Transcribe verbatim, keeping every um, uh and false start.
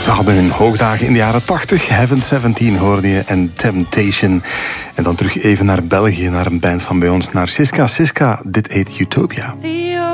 Ze hadden hun hoogdagen in de jaren tachtig. Heaven zeventien hoorde je en Temptation. En dan terug even naar België, naar een band van bij ons, naar Siska Siska. Dit heet Utopia.